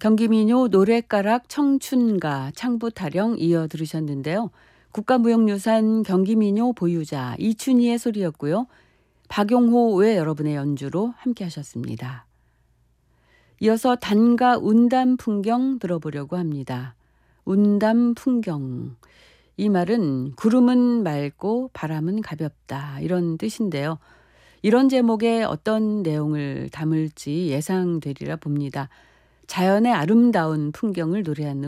경기민요 노랫가락 청춘가 창부타령 이어 들으셨는데요. 국가무형유산 경기민요 보유자 이춘희의 소리였고요. 박용호의 여러분의 연주로 함께 하셨습니다. 이어서 단가 운담 풍경 들어보려고 합니다. 운담 풍경. 이 말은 구름은 맑고 바람은 가볍다 이런 뜻인데요. 이런 제목에 어떤 내용을 담을지 예상되리라 봅니다. 자연의 아름다운 풍경을 노래하는